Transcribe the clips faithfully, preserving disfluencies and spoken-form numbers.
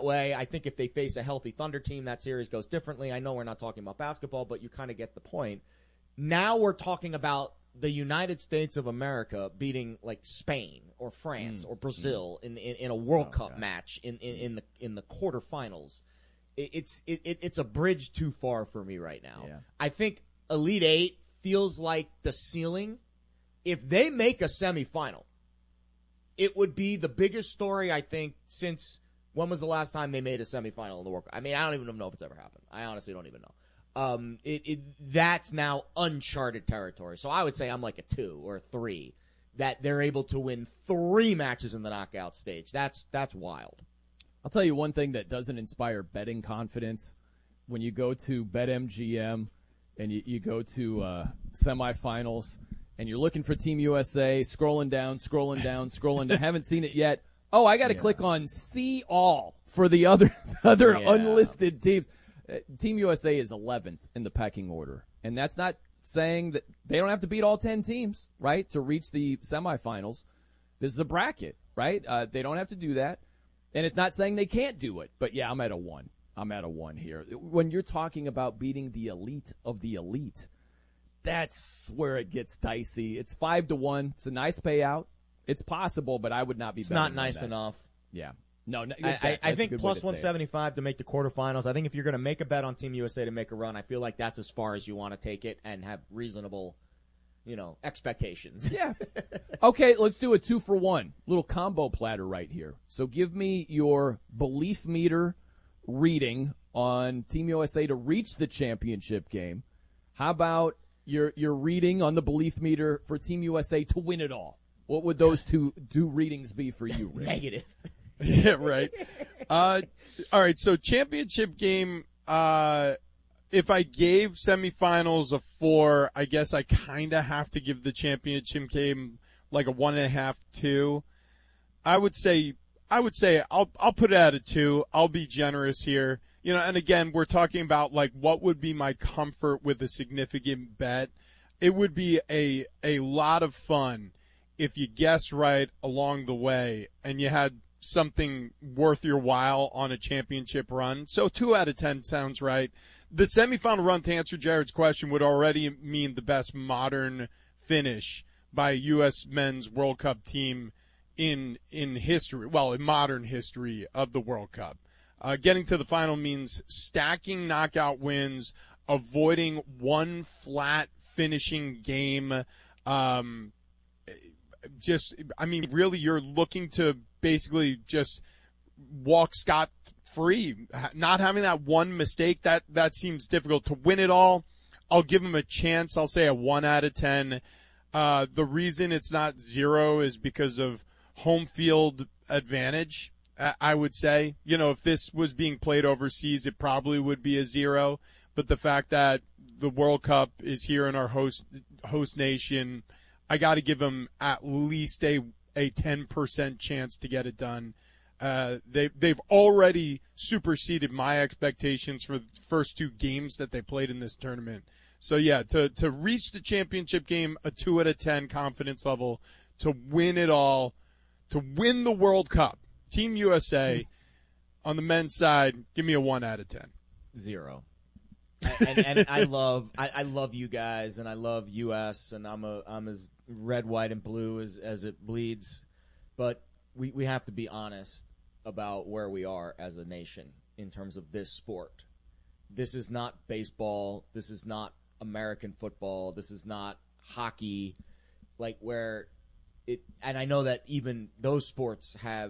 way. I think if they face a healthy Thunder team, that series goes differently. I know we're not talking about basketball, but you kind of get the point. Now we're talking about the United States of America beating like Spain or France mm. or Brazil mm. in, in in a World oh, Cup gosh. match in, in, in the in the quarterfinals. It, it's it, it's a bridge too far for me right now. Yeah. I think Elite Eight feels like the ceiling. If they make a semifinal, it would be the biggest story I think since when was the last time they made a semifinal in the World Cup? I mean, I don't even know if it's ever happened. I honestly don't even know. Um, it, it, that's now uncharted territory. So I would say I'm like a two or a three that they're able to win three matches in the knockout stage. That's, that's wild. I'll tell you one thing that doesn't inspire betting confidence. When you go to BetMGM and you, you go to, uh, semifinals and you're looking for Team U S A, scrolling down, scrolling down, scrolling down, haven't seen it yet. Oh, I got to yeah. click on see all for the other, other yeah. unlisted teams. Team U S A is eleventh in the pecking order, and that's not saying that they don't have to beat all ten teams, right, to reach the semifinals. This is a bracket, right? Uh, they don't have to do that, and it's not saying they can't do it. But, yeah, I'm at a one. I'm at a one here. When you're talking about beating the elite of the elite, that's where it gets dicey. It's five to one. It's a nice payout. It's possible, but I would not be It's betting not nice on that. enough. Yeah. No, no I, I think plus one seventy-five to make the quarterfinals. I think if you're going to make a bet on Team U S A to make a run, I feel like that's as far as you want to take it and have reasonable, you know, expectations. Yeah. Okay, let's do a two for one. Little combo platter right here. So give me your belief meter reading on Team U S A to reach the championship game. How about your your reading on the belief meter for Team U S A to win it all? What would those two, two readings be for you, Rich? Negative. Yeah, right. Uh, all right, so championship game, uh, if I gave semifinals a four, I guess I kind of have to give the championship game like a one and a half, two. I would say, I would say I'll, I'll put it at a two. I'll be generous here. You know, and again, we're talking about like what would be my comfort with a significant bet. It would be a, a lot of fun if you guessed right along the way and you had something worth your while on a championship run. So two out of ten sounds right. The semifinal run, to answer Jared's question, would already mean the best modern finish by a U S men's World Cup team in in history, well, in modern history of the World Cup. Uh, getting to the final means stacking knockout wins, avoiding one flat finishing game. Um, just, I mean, really, you're looking to basically just walk scot-free. Not having that one mistake, that, that seems difficult. To win it all, I'll give them a chance. I'll say a one out of ten. Uh, the reason it's not zero is because of home field advantage, I would say. You know, if this was being played overseas, it probably would be a zero. But the fact that the World Cup is here in our host host nation, I got to give them at least a a ten percent chance to get it done. Uh, they they've already superseded my expectations for the first two games that they played in this tournament. So yeah, to to reach the championship game, a two out of ten confidence level. To win it all, to win the World Cup, Team U S A on the men's side, give me a one out of ten. Zero. and, and I love I, I love you guys, and I love U S, and I'm a I'm as red, white, and blue as as it bleeds. But we we have to be honest about where we are as a nation in terms of this sport. This is not baseball. This is not American football. This is not hockey. Like where it, and I know that even those sports have,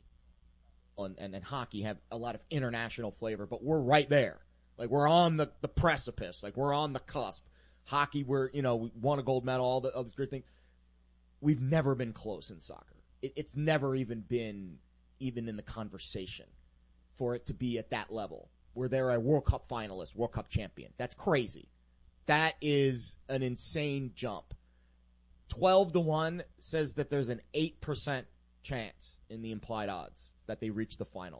and, and, and hockey have a lot of international flavor, but we're right there. Like we're on the, the precipice. Like we're on the cusp. Hockey, we're, you know, we won a gold medal, all the other great things. We've never been close in soccer. It, it's never even been even in the conversation for it to be at that level where they're a World Cup finalist, World Cup champion. That's crazy. That is an insane jump. twelve to one says that there's an eight percent chance in the implied odds that they reach the final.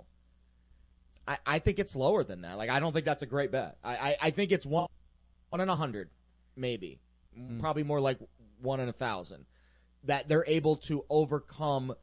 I, I think it's lower than that. Like, I don't think that's a great bet. I, I, I think it's one, one in a hundred, maybe. Mm. Probably more like one in a thousand. That they're able to overcome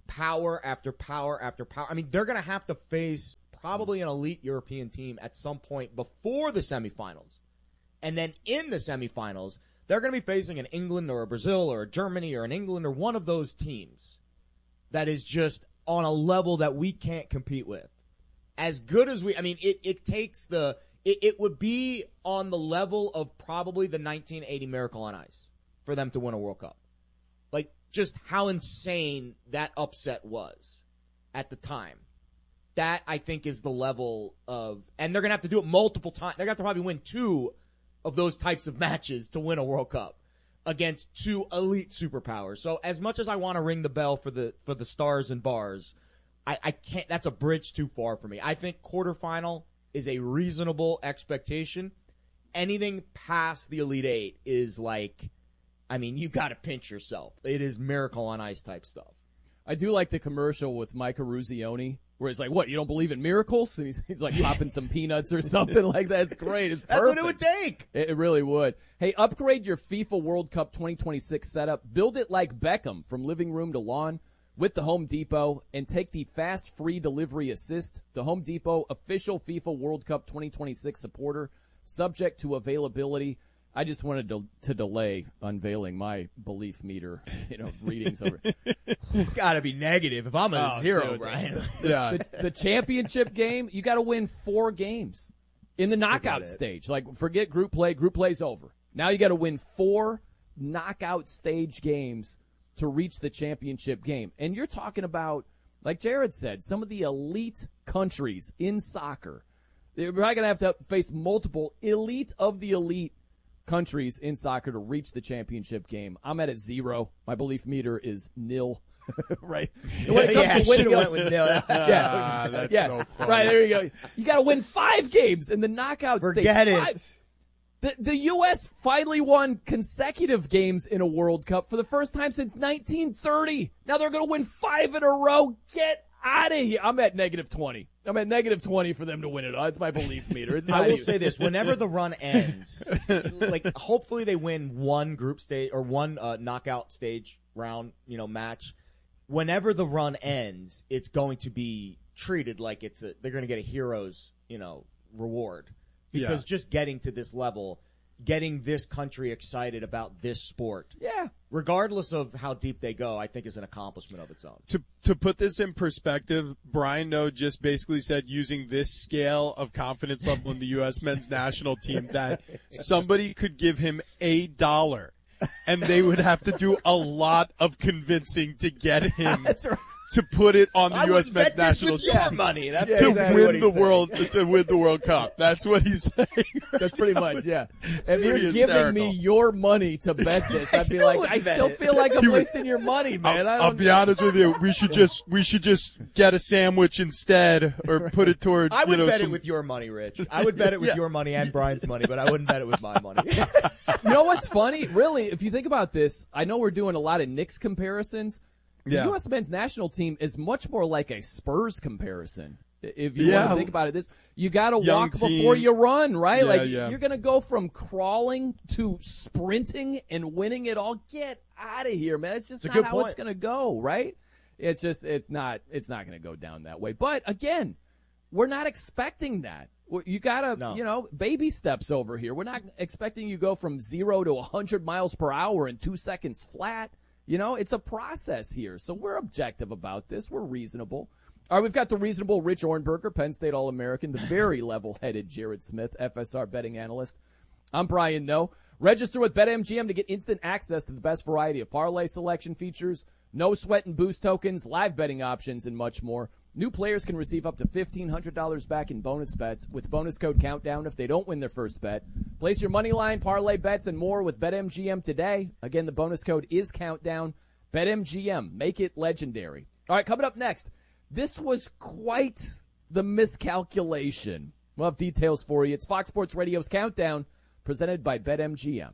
power after power after power. I mean, they're going to have to face probably an elite European team at some point before the semifinals. And then in the semifinals, they're going to be facing an England or a Brazil or a Germany or an England or one of those teams that is just on a level that we can't compete with. As good as we, I mean, it, it takes the, it, it would be on the level of probably the nineteen eighty Miracle on Ice for them to win a World Cup. Like, just how insane that upset was at the time. That, I think, is the level of, and they're going to have to do it multiple times. They're going to have to probably win two of those types of matches to win a World Cup against two elite superpowers. So as much as I want to ring the bell for the for the stars and bars, I, I can't. That's a bridge too far for me. I think quarterfinal is a reasonable expectation. Anything past the Elite Eight is like, I mean, you got to pinch yourself. It is Miracle on Ice type stuff. I do like the commercial with Mike Eruzione, where it's like, what, you don't believe in miracles? And he's, he's like popping some peanuts or something like that. It's great. It's That's perfect. what it would take. It, it really would. Hey, upgrade your FIFA World Cup twenty twenty-six setup. Build it like Beckham from living room to lawn with the Home Depot, and take the fast free delivery assist. The Home Depot official FIFA World Cup twenty twenty-six supporter, subject to availability. I just wanted to, to delay unveiling my belief meter, you know, readings over. It's got to be negative if I'm a Oh, zero, dude. Brian. Yeah. The, the championship game, you got to win four games in the knockout it. stage. Like, forget group play. Group play's over. Now you got to win four knockout stage games to reach the championship game. And you're talking about, like Jared said, some of the elite countries in soccer. They're probably going to have to face multiple elite of the elite countries in soccer to reach the championship game. I'm at a zero. My belief meter is nil. Right? When it comes Yeah, to I winning should have a- went with nil. yeah, Ah, that's yeah. so funny. Right, there you go. You got to win five games in the knockout Forget stage. it. Five. The, the U S finally won consecutive games in a World Cup for the first time since nineteen thirty. Now they're going to win five in a row. Get out of here. I'm at negative twenty. I'm at negative twenty for them to win it. That's my belief meter. It's not I will even- say this: whenever the run ends, like hopefully they win one group stage or one uh, knockout stage round, you know, match. Whenever the run ends, it's going to be treated like it's a, they're going to get a hero's, you know, reward because Yeah. just getting to this level, getting this country excited about this sport, Yeah. regardless of how deep they go, I think is an accomplishment of its own. To to put this in perspective, Brian Noe just basically said, using this scale of confidence level in the U S men's national team, that somebody could give him a dollar and they would have to do a lot of convincing to get him That's right. to put it on the I U S would men's bet this national with team your money. That's to exactly what win he's the saying. world to win the World Cup. That's what he's saying. That's pretty much, yeah. If you're pretty giving me hysterical. your money to bet this, I'd be still like, would I bet still it. feel like I'm He would- wasting your money, man. I I'll, don't I'll be honest with you. We should just we should just get a sandwich instead, or put it toward. I would you know, bet some, it with your money, Rich. I would bet it with Yeah. your money and Brian's money, but I wouldn't bet it with my money. You know what's funny? Really, if you think about this, I know we're doing a lot of Knicks comparisons. The Yeah. U S men's national team is much more like a Spurs comparison. If you Yeah. want to think about it, this you got to Young walk team. before you run, right? Yeah, like yeah. you're going to go from crawling to sprinting and winning it all. Get out of here, man. It's just It's a not good how point. it's going to go, right? It's just it's not it's not going to go down that way. But again, we're not expecting that. Well, You gotta, No. you know, baby steps over here. We're not expecting you go from zero to a hundred miles per hour in two seconds flat. You know, it's a process here. So we're objective about this. We're reasonable. All right, we've got the reasonable Rich Ornberger, Penn State All-American, the very level-headed Jared Smith, F S R betting analyst. I'm Brian Noe. Register with BetMGM to get instant access to the best variety of parlay selection features, no sweat and boost tokens, live betting options, and much more. New players can receive up to fifteen hundred dollars back in bonus bets with bonus code COUNTDOWN if they don't win their first bet. Place your money line, parlay bets, and more with BetMGM today. Again, the bonus code is COUNTDOWN. BetMGM. Make it legendary. All right, coming up next. This was quite the miscalculation. We'll have details for you. It's Fox Sports Radio's Countdown, presented by BetMGM.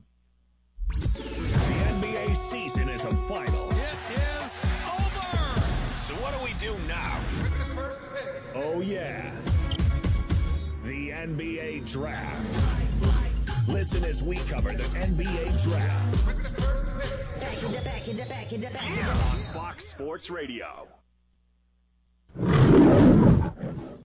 The N B A season is a final. It is over. So what do we do now? Oh, yeah. The N B A Draft. Listen as we cover the N B A Draft Back in the back in the back in the back. on Fox Sports Radio.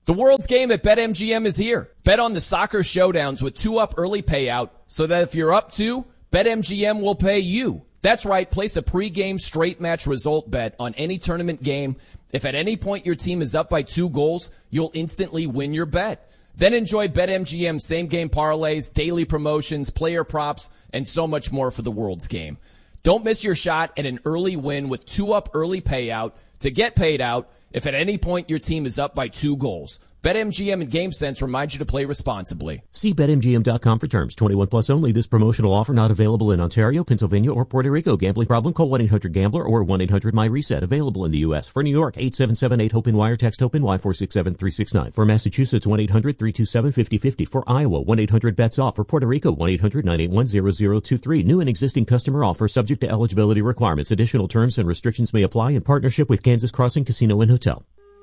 The world's game at BetMGM is here. Bet on the soccer showdowns with two-up early payout so that if you're up two, BetMGM will pay you. That's right. Place a pregame straight match result bet on any tournament game. If at any point your team is up by two goals, you'll instantly win your bet. Then enjoy BetMGM's same-game parlays, daily promotions, player props, and so much more for the world's game. Don't miss your shot at an early win with two-up early payout to get paid out if at any point your team is up by two goals. BetMGM and GameSense remind you to play responsibly. See Bet M G M dot com for terms. twenty-one plus only. This promotional offer not available in Ontario, Pennsylvania, or Puerto Rico. Gambling problem? Call one eight hundred gambler or one eight hundred my reset. Available in the U S. For New York, eight seven seven eight HOPE-N wire. Text HOPE-N-Y four six seven three six nine. For Massachusetts, one eight hundred three two seven five zero five zero. For Iowa, one eight hundred bets off. For Puerto Rico, one eight hundred nine eight one zero zero two three. New and existing customer offer subject to eligibility requirements. Additional terms and restrictions may apply in partnership with Kansas Crossing Casino and Hotel.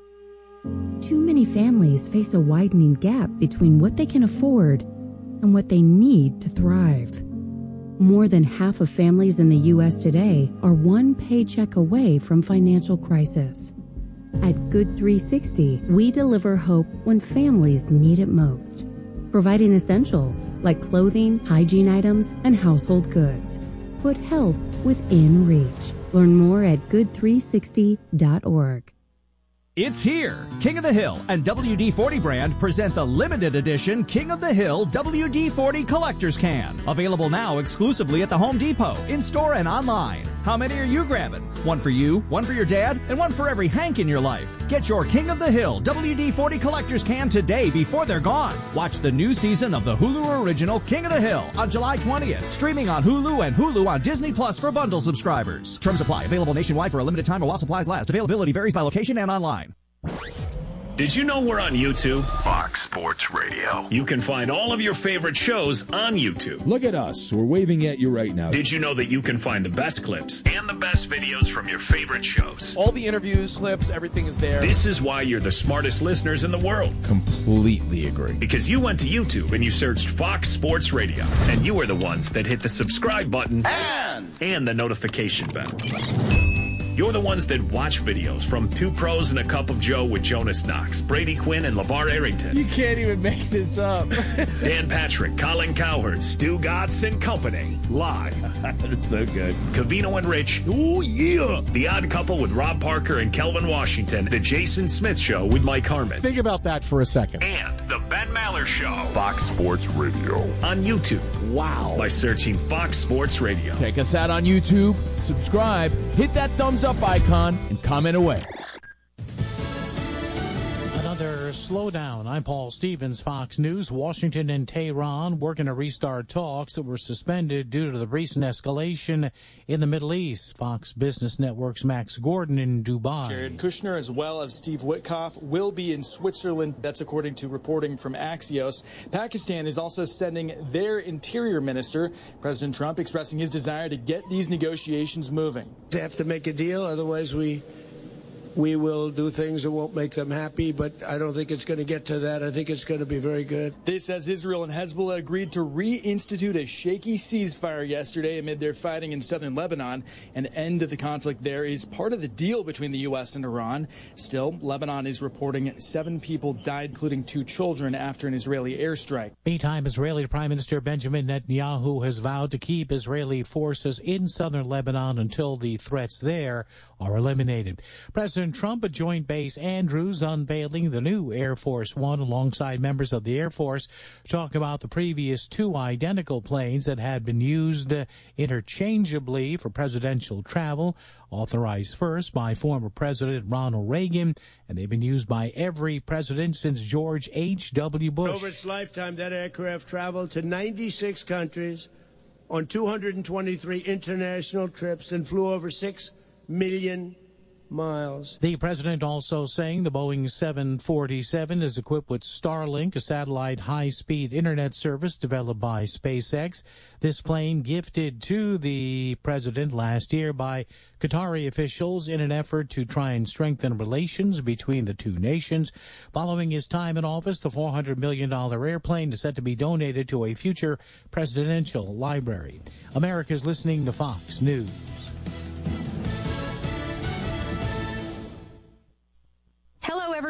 Too many families face a widening gap between what they can afford and what they need to thrive. More than half of families in the U S today are one paycheck away from financial crisis. At Good three sixty, we deliver hope when families need it most, providing essentials like clothing, hygiene items, and household goods. Put help within reach. Learn more at good three sixty dot org. It's here. King of the Hill and W D forty brand present the limited edition King of the Hill W D forty Collector's Can. Available now exclusively at the Home Depot, in-store and online. How many are you grabbing? One for you, one for your dad, and one for every Hank in your life. Get your King of the Hill W D forty Collector's Can today before they're gone. Watch the new season of the Hulu original King of the Hill on July twentieth. Streaming on Hulu and Hulu on Disney Plus for bundle subscribers. Terms apply. Available nationwide for a limited time or while supplies last. Availability varies by location and online. Did you know we're on YouTube? Fox Sports Radio. You can find all of your favorite shows on YouTube. Look at us. We're waving at you right now. Did you know that you can find the best clips and the best videos from your favorite shows? All the interviews, clips, everything is there. This is why you're the smartest listeners in the world. Completely agree. Because you went to YouTube and you searched Fox Sports Radio. And you were the ones that hit the subscribe button And, and the notification bell. You're the ones that watch videos from Two Pros and a Cup of Joe with Jonas Knox, Brady Quinn, and LeVar Arrington. You can't even make this up. Dan Patrick, Colin Cowherd, Stu Gatz and Company. Live. That's so good. Cavino and Rich. oh yeah. The Odd Couple with Rob Parker and Kelvin Washington. The Jason Smith Show with Mike Harmon. Think about that for a second. And The Ben Maller Show. Fox Sports Radio. On YouTube. Wow. By searching Fox Sports Radio. Check us out on YouTube, subscribe, hit that thumbs up icon, and comment away. Another slowdown. I'm Paul Stevens, Fox News. Washington and Tehran working to restart talks that were suspended due to the recent escalation in the Middle East. Fox Business Network's Max Gordon in Dubai. Jared Kushner, as well as Steve Witkoff, will be in Switzerland. That's according to reporting from Axios. Pakistan is also sending their interior minister. President Trump expressing his desire to get these negotiations moving. They have to make a deal, otherwise we we will do things that won't make them happy, but I don't think it's going to get to that. I think it's going to be very good. This as Israel and Hezbollah agreed to reinstitute a shaky ceasefire yesterday amid their fighting in southern Lebanon. An end to the conflict there is part of the deal between the U S and Iran. Still, Lebanon is reporting seven people died, including two children, after an Israeli airstrike. Meantime, Israeli Prime Minister Benjamin Netanyahu has vowed to keep Israeli forces in southern Lebanon until the threats there are eliminated. President Trump at Joint Base Andrews unveiling the new Air Force One alongside members of the Air Force, talking about the previous two identical planes that had been used uh, interchangeably for presidential travel, authorized first by former President Ronald Reagan, and they've been used by every president since George H W. Bush. Over its lifetime, that aircraft traveled to ninety-six countries on two hundred twenty-three international trips and flew over six million miles. The president also saying the Boeing seven forty-seven is equipped with Starlink, a satellite high-speed internet service developed by SpaceX. This plane gifted to the president last year by Qatari officials in an effort to try and strengthen relations between the two nations. Following his time in office, the four hundred million dollars airplane is set to be donated to a future presidential library. America's listening to Fox News. Hello, everyone.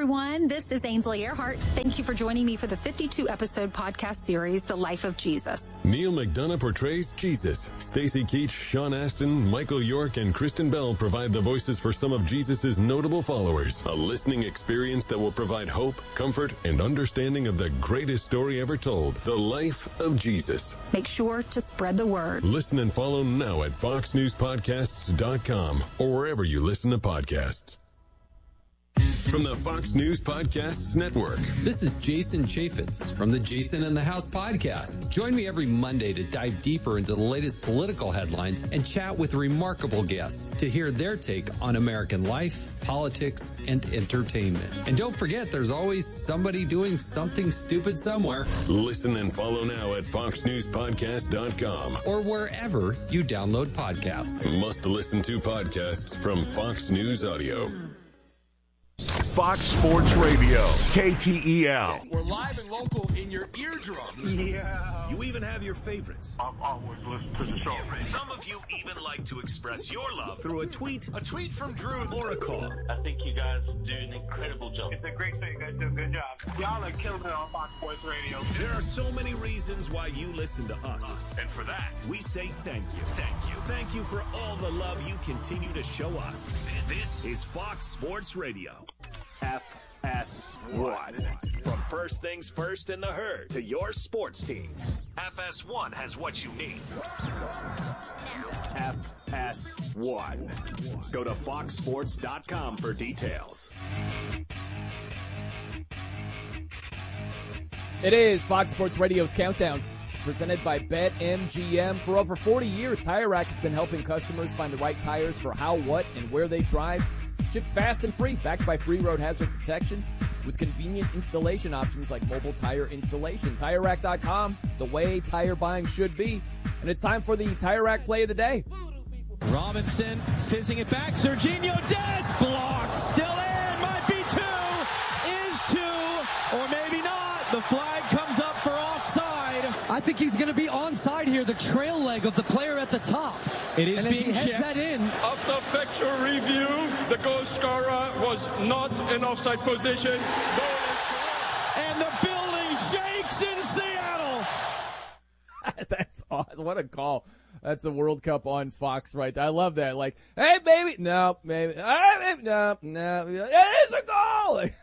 everyone. This is Ainsley Earhart. Thank you for joining me for the fifty-two episode podcast series, The Life of Jesus. Neil McDonough portrays Jesus. Stacey Keach, Sean Astin, Michael York, and Kristen Bell provide the voices for some of Jesus' notable followers. A listening experience that will provide hope, comfort, and understanding of the greatest story ever told, The Life of Jesus. Make sure to spread the word. Listen and follow now at fox news podcasts dot com or wherever you listen to podcasts. From the Fox News Podcasts Network. This is Jason Chaffetz from the Jason in the House podcast. Join me every Monday to dive deeper into the latest political headlines and chat with remarkable guests to hear their take on American life, politics, and entertainment. And don't forget, there's always somebody doing something stupid somewhere. Listen and follow now at fox news podcast dot com or wherever you download podcasts. Must listen to podcasts from Fox News Audio. Fox Sports Radio, K T E L. We're live and local in your eardrum. Yeah. You even have your favorites. I've always listened to the show. Some of you even like to express your love through a tweet, a tweet from Drew, or a call. I think you guys do an incredible job. It's a great show. You guys do a good job. Y'all are killing it on Fox Sports Radio. There are so many reasons why you listen to us. And for that, we say thank you. Thank you. Thank you for all the love you continue to show us. This is Fox Sports Radio. F S one. From first things first in the herd to your sports teams, F S one has what you need. F S one. Go to fox sports dot com for details. It is Fox Sports Radio's Countdown, presented by BetMGM. For over forty years, Tire Rack has been helping customers find the right tires for how, what, and where they drive. Shipped fast and free, backed by free road hazard protection with convenient installation options like mobile tire installation. Tire Rack dot com, the way tire buying should be. And it's time for the Tire Rack play of the day. Robinson fizzing it back. Serginho Dest blocked. Still in. Might be two. Is two. Or maybe not. The flag comes up for offside. I think he's going to be onside here. The trail leg of the player at the top. It is and being as he checked. heads that in. After factual review, the goal scorer was not in offside position. And the building shakes in Seattle. That's awesome. What a call. That's the World Cup on Fox right there. I love that. Like, hey, baby. No, maybe. Hey, baby. No, no. It is a goal. Like,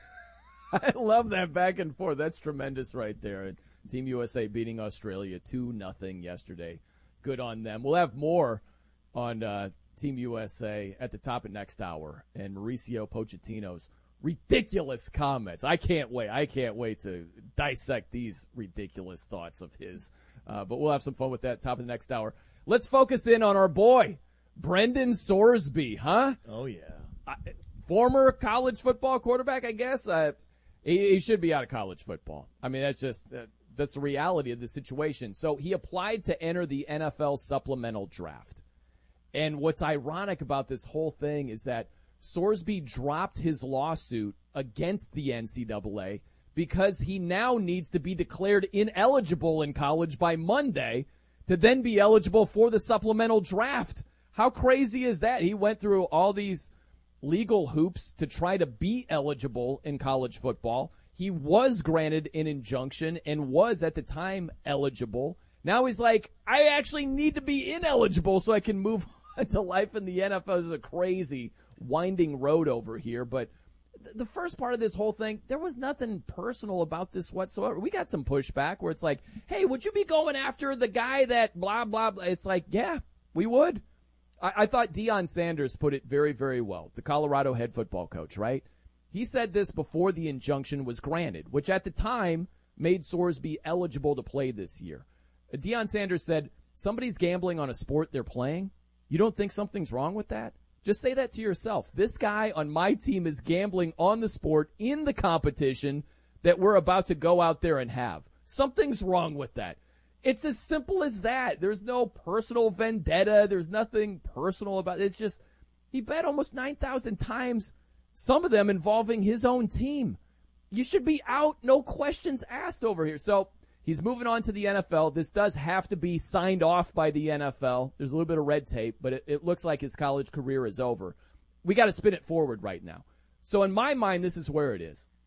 I love that back and forth. That's tremendous right there. Team U S A beating Australia two nothing yesterday. Good on them. We'll have more on uh, Team U S A at the top of next hour and Mauricio Pochettino's ridiculous comments. I can't wait. I can't wait to dissect these ridiculous thoughts of his. Uh, but we'll have some fun with that top of the next hour. Let's focus in on our boy, Brendan Sorsby, huh? Oh, yeah. Uh, former college football quarterback, I guess. Uh, he, he should be out of college football. I mean, that's just uh, that's the reality of the situation. So he applied to enter the N F L supplemental draft. And what's ironic about this whole thing is that Sorsby dropped his lawsuit against the N C double A because he now needs to be declared ineligible in college by Monday to then be eligible for the supplemental draft. How crazy is that? He went through all these legal hoops to try to be eligible in college football. He was granted an injunction and was at the time eligible. Now he's like, I actually need to be ineligible so I can move on to life in the N F L. This is a crazy winding road over here. But th- the first part of this whole thing, there was nothing personal about this whatsoever. We got some pushback where it's like, hey, would you be going after the guy that blah, blah, blah? It's like, yeah, we would. I, I thought Deion Sanders put it very, very well, the Colorado head football coach, right? He said this before the injunction was granted, which at the time made Sorsby eligible to play this year. Deion Sanders said, somebody's gambling on a sport they're playing. You don't think something's wrong with that? Just say that to yourself. This guy on my team is gambling on the sport in the competition that we're about to go out there and have. Something's wrong with that. It's as simple as that. There's no personal vendetta. There's nothing personal about it. It's just he bet almost nine thousand times, some of them involving his own team. You should be out, no questions asked over here. So he's moving on to the N F L. This does have to be signed off by the N F L. There's a little bit of red tape, but it, it looks like his college career is over. We got to spin it forward right now. So in my mind, this is where it is.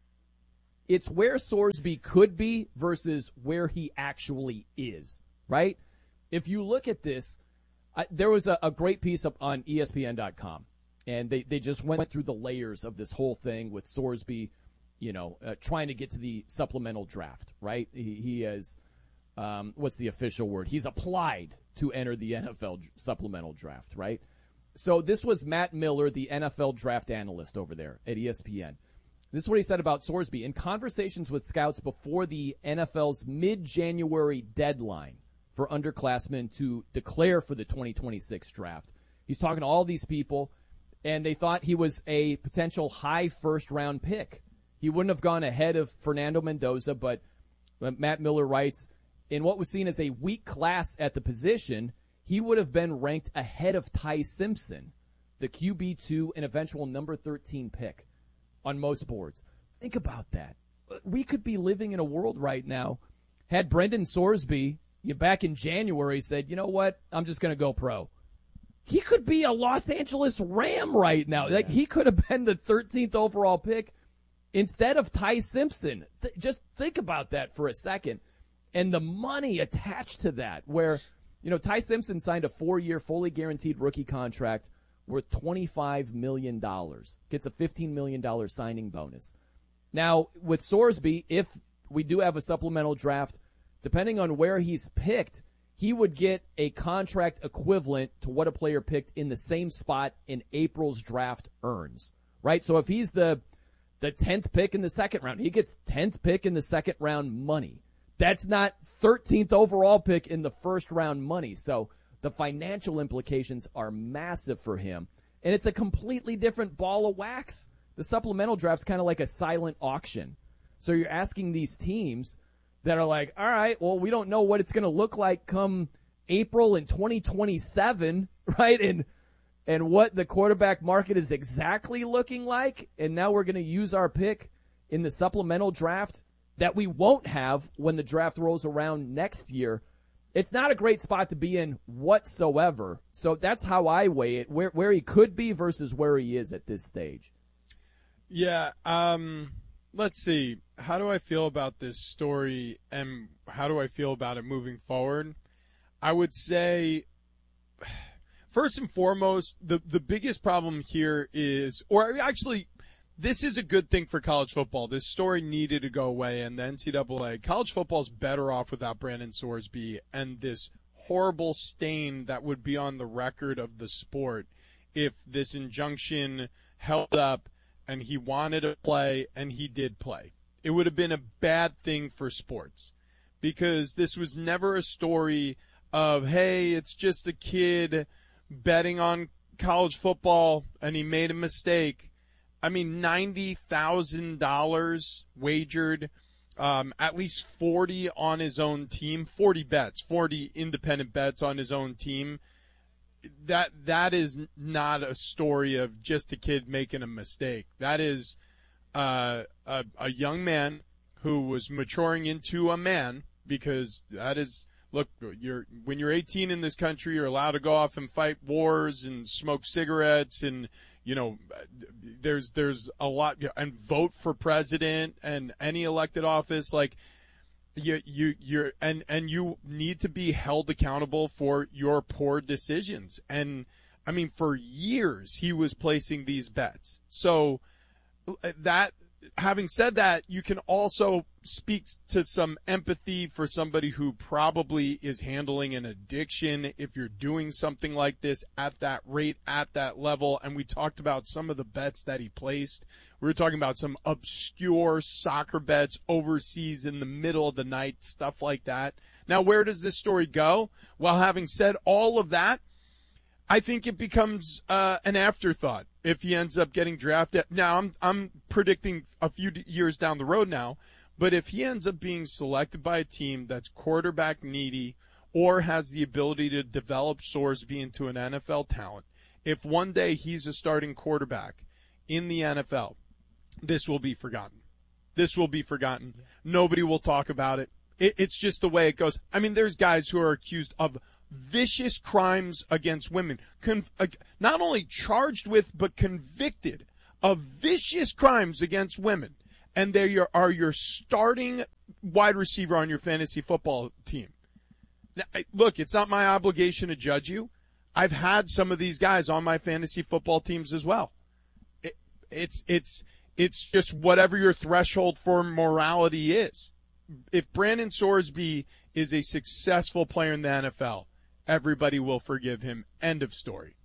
It's where Sorsby could be versus where he actually is, right? If you look at this, I, there was a, a great piece up on E S P N dot com, and they, they just went through the layers of this whole thing with Sorsby, you know, uh, trying to get to the supplemental draft, right? He, he has, um, what's the official word? He's applied to enter the N F L supplemental draft, right? So this was Matt Miller, the N F L draft analyst over there at E S P N. This is what he said about Sorsby. In conversations with scouts before the N F L's mid-January deadline for underclassmen to declare for the twenty twenty-six draft, he's talking to all these people, and they thought he was a potential high first-round pick. He wouldn't have gone ahead of Fernando Mendoza, but Matt Miller writes, in what was seen as a weak class at the position, he would have been ranked ahead of Ty Simpson, the Q B two and eventual number thirteen pick on most boards. Think about that. We could be living in a world right now, had Brendan Sorsby you back in January said, you know what, I'm just going to go pro. He could be a Los Angeles Ram right now. Yeah. Like he could have been the thirteenth overall pick instead of Ty Simpson. Th- just think about that for a second. And the money attached to that, where, you know, Ty Simpson signed a four-year, fully guaranteed rookie contract worth twenty-five million dollars. Gets a fifteen million dollars signing bonus. Now, with Sorsby, if we do have a supplemental draft, depending on where he's picked, he would get a contract equivalent to what a player picked in the same spot in April's draft earns, right? So if he's the the tenth pick in the second round, he gets tenth pick in the second round money. That's not thirteenth overall pick in the first round money. So the financial implications are massive for him. And it's a completely different ball of wax. The supplemental draft's kind of like a silent auction. So you're asking these teams that are like, all right, well, we don't know what it's going to look like come April in twenty twenty-seven, right? And and what the quarterback market is exactly looking like. And now we're going to use our pick in the supplemental draft that we won't have when the draft rolls around next year. It's not a great spot to be in whatsoever. So that's how I weigh it, where where he could be versus where he is at this stage. Yeah, um, let's see. How do I feel about this story, and how do I feel about it moving forward? I would say, first and foremost, the, the biggest problem here is, or actually, this is a good thing for college football. This story needed to go away, and the N C double A. College football is better off without Brandon Sorsby and this horrible stain that would be on the record of the sport if this injunction held up and he wanted to play and he did play. It would have been a bad thing for sports because this was never a story of, hey, it's just a kid betting on college football and he made a mistake. I mean, ninety thousand dollars wagered, um, at least forty on his own team, forty bets, forty independent bets on his own team. That that is not a story of just a kid making a mistake. That is uh, a, a young man who was maturing into a man, because that is, look, you're when you're eighteen in this country, you're allowed to go off and fight wars and smoke cigarettes and, you know, there's there's a lot, and vote for president and any elected office. Like you you you're and and you need to be held accountable for your poor decisions. And I mean, for years he was placing these bets. So that, having said that, you can also speak to some empathy for somebody who probably is handling an addiction if you're doing something like this at that rate, at that level. And we talked about some of the bets that he placed. We were talking about some obscure soccer bets overseas in the middle of the night, stuff like that. Now, where does this story go? Well, having said all of that, I think it becomes uh, an afterthought if he ends up getting drafted. Now, I'm I'm predicting a few d- years down the road now, but if he ends up being selected by a team that's quarterback needy or has the ability to develop Sorsby into an N F L talent, if one day he's a starting quarterback in the N F L, this will be forgotten. This will be forgotten. Nobody will talk about it. it. It's just the way it goes. I mean, there's guys who are accused of vicious crimes against women, Con- uh, not only charged with but convicted of vicious crimes against women, and they are- are your starting wide receiver on your fantasy football team. Now, I- look, it's not my obligation to judge you. I've had some of these guys on my fantasy football teams as well. It, it's it's it's just whatever your threshold for morality is. If Brandon Sorsby is a successful player in the N F L, everybody will forgive him. End of story.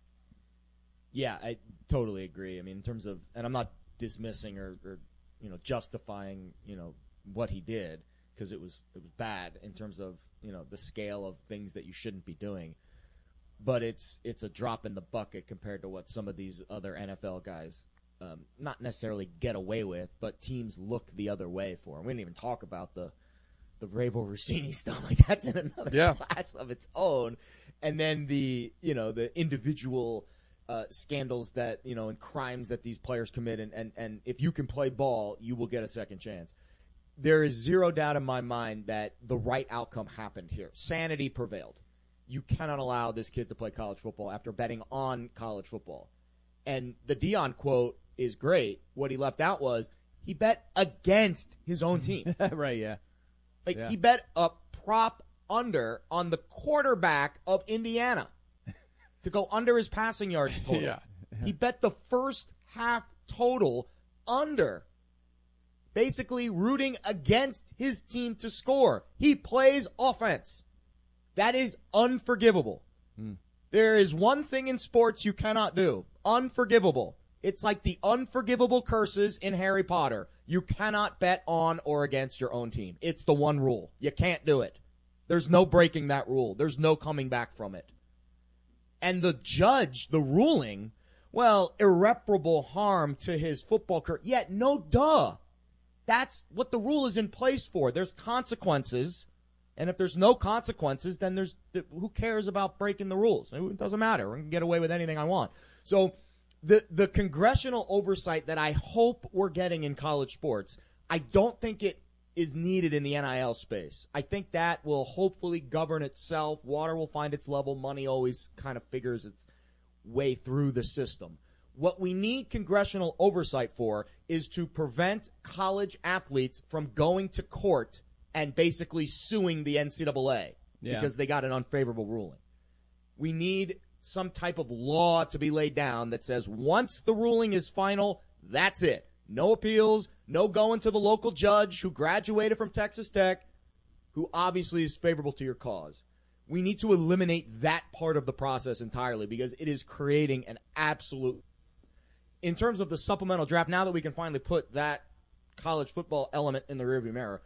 Yeah, I totally agree. I mean, in terms of, and I'm not dismissing or, or you know, justifying, you know, what he did, because it was it was bad in terms of, you know, the scale of things that you shouldn't be doing. But it's it's a drop in the bucket compared to what some of these other N F L guys, um, not necessarily get away with, but teams look the other way for. And we didn't even talk about the the Vrabel Rossini stuff. Like, that's in another yeah. class of its own. And then the, you know, the individual uh, scandals that, you know, and crimes that these players commit. And, and, and if you can play ball, you will get a second chance. There is zero doubt in my mind that the right outcome happened here. Sanity prevailed. You cannot allow this kid to play college football after betting on college football. And the Dion quote is great. What he left out was he bet against his own team. Right, yeah. Like, yeah. he bet a prop under on the quarterback of Indiana to go under his passing yards total. Yeah. He bet the first half total under, basically rooting against his team to score. He plays offense. That is unforgivable. Hmm. There is one thing in sports you cannot do. Unforgivable. It's like the unforgivable curses in Harry Potter. You cannot bet on or against your own team. It's the one rule. You can't do it. There's no breaking that rule. There's no coming back from it. And the judge, the ruling, well, irreparable harm to his football career. Yet, no duh. That's what the rule is in place for. There's consequences. And if there's no consequences, then there's who cares about breaking the rules? It doesn't matter. I can get away with anything I want. So the the congressional oversight that I hope we're getting in college sports, I don't think it is needed in the N I L space. I think that will hopefully govern itself. Water will find its level. Money always kind of figures its way through the system. What we need congressional oversight for is to prevent college athletes from going to court and basically suing the N C double A yeah. because they got an unfavorable ruling. We need some type of law to be laid down that says once the ruling is final, that's it. No appeals, no going to the local judge who graduated from Texas Tech, who obviously is favorable to your cause. We need to eliminate that part of the process entirely because it is creating an absolute – in terms of the supplemental draft, now that we can finally put that college football element in the rearview mirror,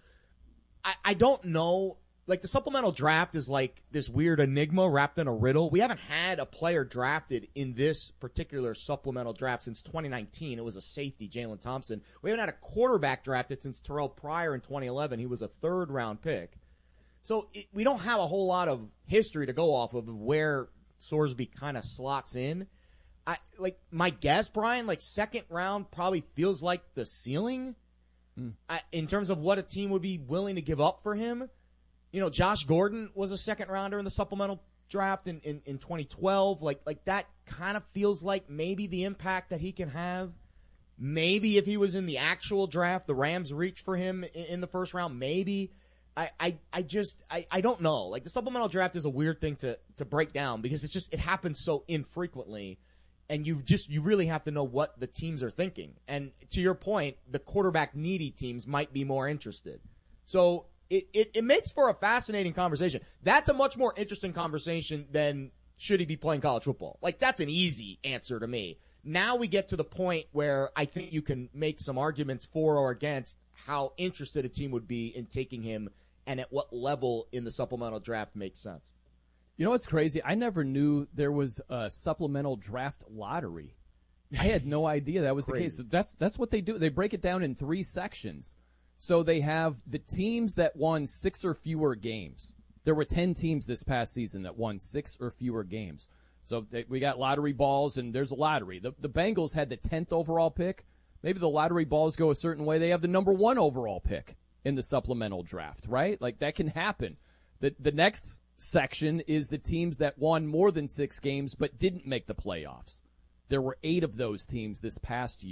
I, I don't know. Like, the supplemental draft is like this weird enigma wrapped in a riddle. We haven't had a player drafted in this particular supplemental draft since twenty nineteen. It was a safety, Jalen Thompson. We haven't had a quarterback drafted since Terrell Pryor in twenty eleven. He was a third-round pick. So it, we don't have a whole lot of history to go off of where Sorsby kind of slots in. I like my guess, Brian, like second round probably feels like the ceiling mm. I, in terms of what a team would be willing to give up for him. You know, Josh Gordon was a second rounder in the supplemental draft in, in, in twenty twelve. Like, like that kind of feels like maybe the impact that he can have. Maybe if he was in the actual draft, the Rams reach for him in, in the first round. Maybe. I, I, I just, I, I don't know. Like, the supplemental draft is a weird thing to, to break down because it's just, it happens so infrequently. And you just, you really have to know what the teams are thinking. And to your point, the quarterback needy teams might be more interested. So, It, it it makes for a fascinating conversation. That's a much more interesting conversation than should he be playing college football. Like, that's an easy answer to me. Now we get to the point where I think you can make some arguments for or against how interested a team would be in taking him and at what level in the supplemental draft makes sense. You know what's crazy? I never knew there was a supplemental draft lottery. I had no idea that was the case. That's that's what they do. They break it down in three sections. So they have the teams that won six or fewer games. There were ten teams this past season that won six or fewer games. So they, we got lottery balls, and there's a lottery. The, the Bengals had the tenth overall pick. Maybe the lottery balls go a certain way. They have the number one overall pick in the supplemental draft, right? Like, that can happen. The, the next section is the teams that won more than six games but didn't make the playoffs. There were eight of those teams this past year.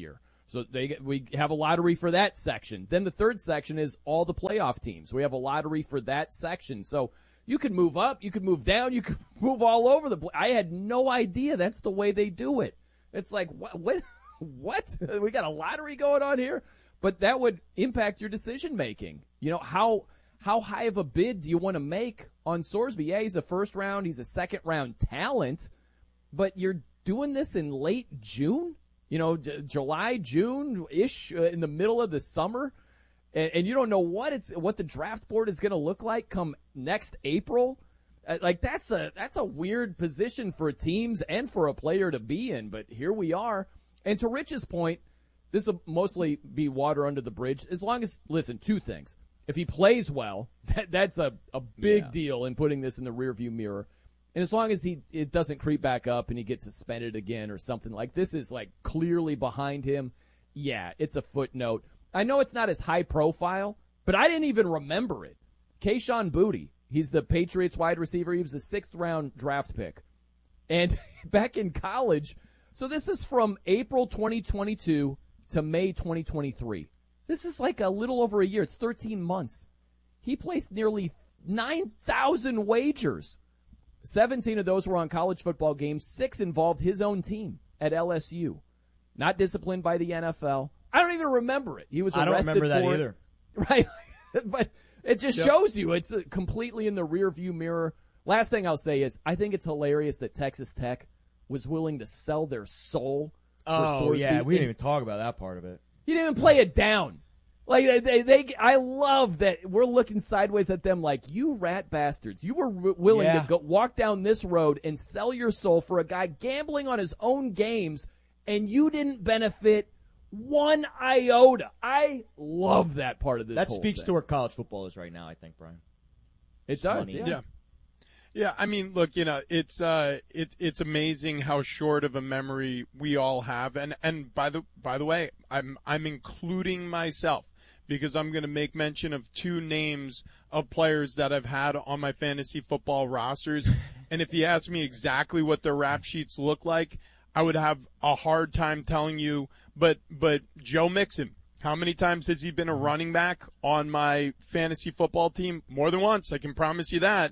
So they get, we have a lottery for that section. Then the third section is all the playoff teams. We have a lottery for that section. So you could move up, you could move down, you could move all over the place. I had no idea that's the way they do it. It's like, what? What? What? We got a lottery going on here? But that would impact your decision making. You know, how how high of a bid do you want to make on Sorsby? Yeah, he's a first round, he's a second round talent, but you're doing this in late June? You know, J- July, June-ish, uh, in the middle of the summer, and, and you don't know what it's what the draft board is going to look like come next April. Uh, like that's a that's a weird position for teams and for a player to be in. But here we are. And to Rich's point, this will mostly be water under the bridge. As long as, listen, two things: if he plays well, that, that's a a big yeah. deal in putting this in the rearview mirror. And as long as he it doesn't creep back up and he gets suspended again or something like this is like clearly behind him, yeah, it's a footnote. I know it's not as high profile, but I didn't even remember it. Kayshon Boutte, he's the Patriots wide receiver. He was a sixth round draft pick. And back in college, so this is from April twenty twenty-two to May twenty twenty-three. This is like a little over a year. It's thirteen months. He placed nearly nine thousand wagers. seventeen of those were on college football games. Six involved his own team at L S U. Not disciplined by the N F L. I don't even remember it. He was arrested I don't remember that for either. It. Right. But it just yep. shows you it's completely in the rearview mirror. Last thing I'll say is I think it's hilarious that Texas Tech was willing to sell their soul oh, for Sorsby. yeah. We didn't even talk about that part of it. You didn't even play it down. Like they, they, they, I love that we're looking sideways at them like, you rat bastards. You were w- willing yeah. to go walk down this road and sell your soul for a guy gambling on his own games, and you didn't benefit one iota. I love that part of this That whole speaks thing. to where college football is right now, I think, Brian. It It's does, money. yeah. Yeah. Yeah, I mean, look, you know, it's uh, it, it's amazing how short of a memory we all have, and, and by the by the way, I'm I'm including myself because I'm going to make mention of two names of players that I've had on my fantasy football rosters, and if you ask me exactly what their rap sheets look like, I would have a hard time telling you. But but Joe Mixon, how many times has he been a running back on my fantasy football team? More than once, I can promise you that.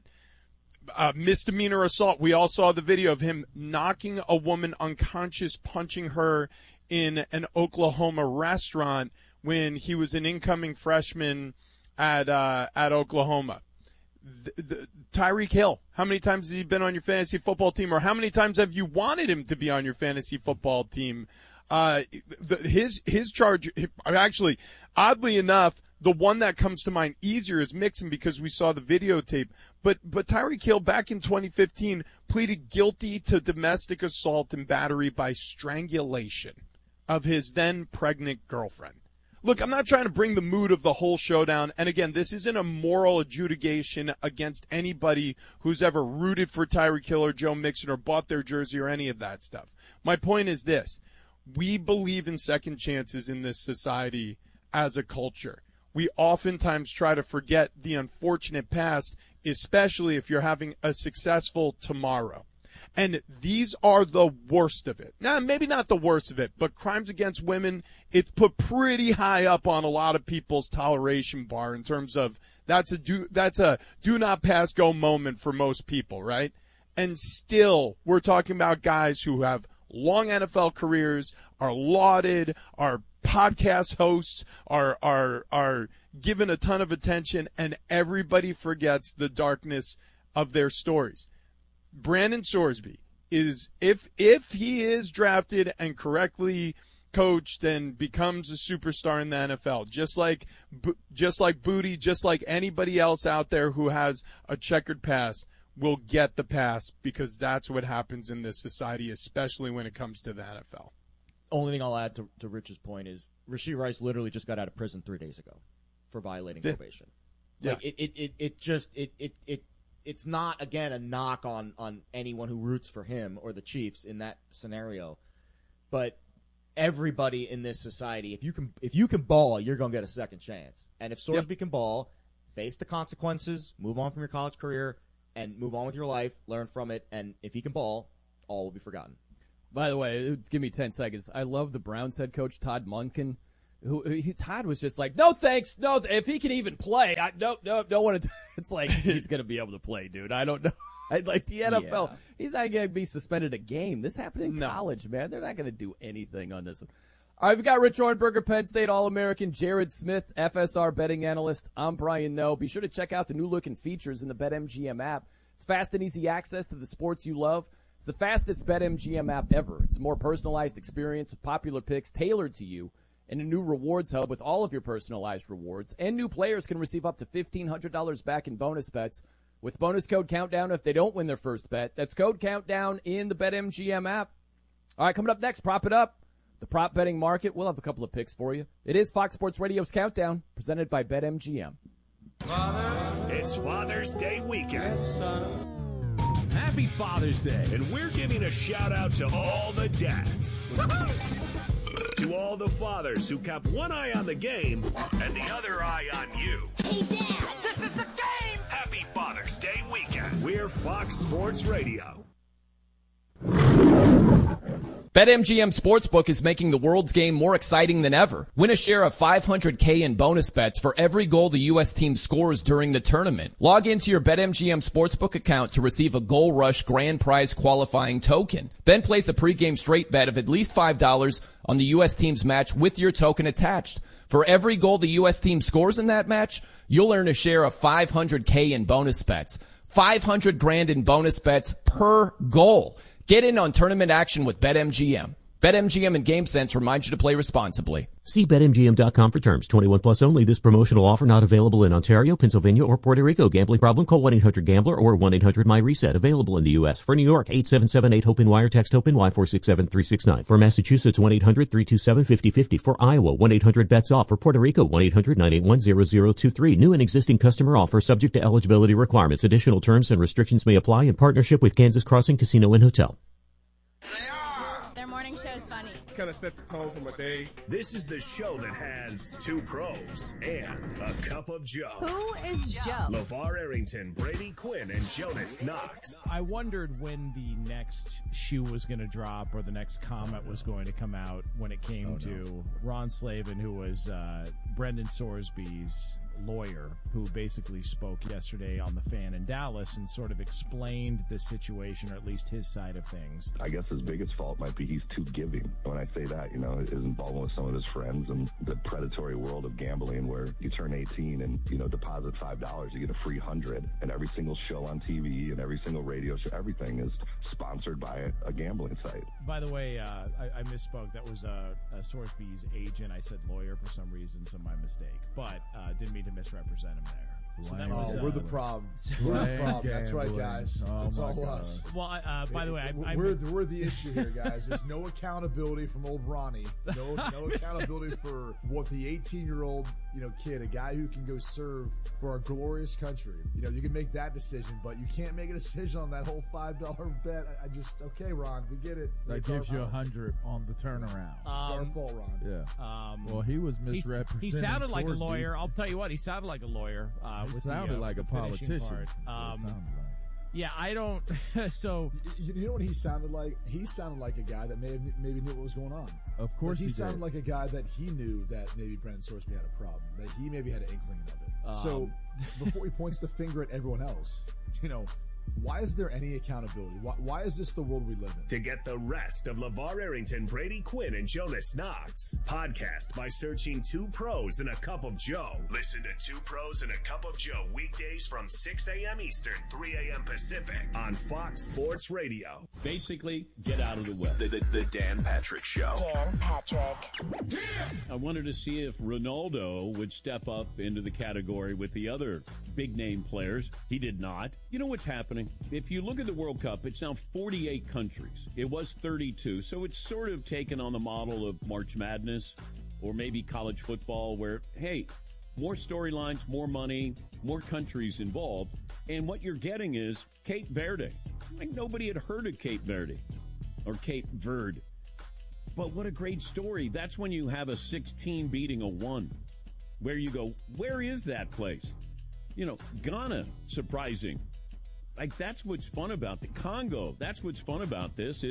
Uh, misdemeanor assault. We all saw the video of him knocking a woman unconscious, punching her in an Oklahoma restaurant when he was an incoming freshman at uh, at Oklahoma. The, the, Tyreek Hill, how many times has he been on your fantasy football team, or how many times have you wanted him to be on your fantasy football team? Uh, the, his his charge, actually, oddly enough, the one that comes to mind easier is Mixon because we saw the videotape. But but Tyreek Hill back in twenty fifteen pleaded guilty to domestic assault and battery by strangulation of his then pregnant girlfriend. Look, I'm not trying to bring the mood of the whole show down. And again, this isn't a moral adjudication against anybody who's ever rooted for Tyreek Hill or Joe Mixon or bought their jersey or any of that stuff. My point is this. We believe in second chances in this society as a culture. We oftentimes try to forget the unfortunate past, especially if you're having a successful tomorrow. And these are the worst of it. Now, maybe not the worst of it, but crimes against women, it's put pretty high up on a lot of people's toleration bar in terms of that's a do, that's a do not pass go moment for most people, right? And still, we're talking about guys who have long N F L careers, are lauded, are podcast hosts, are are are given a ton of attention, and everybody forgets the darkness of their stories. Brandon Sorsby is, if if he is drafted and correctly coached and becomes a superstar in the N F L, just like just like Boutte, just like anybody else out there who has a checkered past, will get the pass because that's what happens in this society, especially when it comes to the N F L. Only thing I'll add to, to Rich's point is Rashee Rice literally just got out of prison three days ago for violating yeah. probation. Like yeah. it, it, it, it just it, it, it it's not again a knock on, on anyone who roots for him or the Chiefs in that scenario, but everybody in this society, if you can if you can ball, you're gonna get a second chance. And if Sorsby yep. can ball, face the consequences, move on from your college career, and move on with your life, learn from it, and if he can ball, all will be forgotten. By the way, give me ten seconds. I love the Browns head coach, Todd Monken. Who he, Todd was just like, no thanks, no. If he can even play, I no, no, don't want to. It's like he's gonna be able to play, dude. I don't know. I'd like the N F L. Yeah. He's not gonna be suspended a game. This happened in no. college, man. They're not gonna do anything on this one. All right, we've got Rich Ornberger, Penn State All-American, Jared Smith, F S R betting analyst. I'm Brian Noe. Be sure to check out the new-looking features in the BetMGM app. It's fast and easy access to the sports you love. It's the fastest BetMGM app ever. It's a more personalized experience with popular picks tailored to you, and a new rewards hub with all of your personalized rewards. And new players can receive up to fifteen hundred dollars back in bonus bets with bonus code Countdown if they don't win their first bet. That's code Countdown in the BetMGM app. All right, coming up next, Prop It Up, the prop betting market. We'll have a couple of picks for you. It is Fox Sports Radio's Countdown, presented by BetMGM. It's Father's Day weekend. Yes, son. Happy Father's Day. And we're giving a shout out to all the dads. To all the fathers who kept one eye on the game and the other eye on you. Hey, Dad, this is the game! Happy Father's Day weekend. We're Fox Sports Radio. BetMGM Sportsbook is making the world's game more exciting than ever. Win a share of five hundred K in bonus bets for every goal the U S team scores during the tournament. Log into your BetMGM Sportsbook account to receive a Goal Rush grand prize qualifying token. Then place a pregame straight bet of at least five dollars on the U S team's match with your token attached. For every goal the U S team scores in that match, you'll earn a share of five hundred K in bonus bets. five hundred grand in bonus bets per goal. Get in on tournament action with BetMGM. BetMGM and GameSense remind you to play responsibly. See Bet M G M dot com for terms. twenty-one plus only. This promotional offer not available in Ontario, Pennsylvania, or Puerto Rico. Gambling problem? Call one eight hundred gambler or one eight hundred my reset. Available in the U S. For New York, eight seven seven eight HOPE-N wire. Text HOPE-N-Y four six seven three six nine. For Massachusetts, one eight hundred three two seven five zero five zero. For Iowa, one eight hundred bets off. For Puerto Rico, one eight hundred nine eight one zero zero two three. New and existing customer offer subject to eligibility requirements. Additional terms and restrictions may apply in partnership with Kansas Crossing Casino and Hotel. Their morning show is funny. Kind of set the tone for my day. This is the show that has two pros and a cup of Joe. Who is Joe? LeVar Arrington, Brady Quinn, and Jonas Knox. I wondered when the next shoe was going to drop or the next comment was going to come out when it came oh, to no. Ron Slavin, who was uh, Brendan Sorsby's lawyer, who basically spoke yesterday on The Fan in Dallas and sort of explained the situation, or at least his side of things. I guess his biggest fault might be he's too giving. When I say that, you know, his involvement with some of his friends and the predatory world of gambling where you turn eighteen and, you know, deposit five dollars, you get a free hundred, and every single show on T V and every single radio show, everything is sponsored by a, a gambling site. By the way, uh, I, I misspoke. That was uh, uh, Sorsby's agent. I said lawyer for some reason, so my mistake. But uh, didn't mean to misrepresent him there. So that oh, was, uh, we're the problem. We're the problem. That's right, guys. Oh, it's all God. us. Well, uh, by the way, I, I, we're the, we're the issue here, guys. There's no accountability from old Ronnie. No, no accountability for what the eighteen-year-old, you know, kid, a guy who can go serve for our glorious country. You know, you can make that decision, but you can't make a decision on that whole five dollar bet. I, I just okay, Ron, we get it. That it's gives you a hundred on the turnaround. Um, it's our fault, Ron. Yeah. Um, well, he was misrepresenting. He, he sounded like Sorsby. a lawyer. I'll tell you what, he sounded like a lawyer. Uh, he with sounded the, uh, like a politician. Um, yeah, I don't. so you, you know what he sounded like? He sounded like a guy that may have, maybe knew what was going on. Of course, like he, he sounded did. like a guy that he knew that maybe Brendan Sorsby had a problem, that he maybe had an inkling of it. Um, so before he points the finger at everyone else, you know, why is there any accountability? Why, why is this the world we live in? To get the rest of LeVar Arrington, Brady Quinn, and Jonas Knox, podcast by searching Two Pros and a Cup of Joe. Listen to Two Pros and a Cup of Joe weekdays from six a.m. Eastern, three a.m. Pacific on Fox Sports Radio. Basically, get out of the way. The, the, the Dan Patrick Show. Dan Patrick. I wanted to see if Ronaldo would step up into the category with the other big-name players. He did not. You know what's happening? If you look at the World Cup, it's now forty-eight countries. It was thirty-two, so it's sort of taken on the model of March Madness or maybe college football where, hey, more storylines, more money, more countries involved. And what you're getting is Cape Verde. Like nobody had heard of Cape Verde or Cape Verde. But what a great story. That's when you have a sixteen beating a one where you go, where is that place? You know, Ghana, surprising. Like, that's what's fun about the Congo. That's what's fun about this is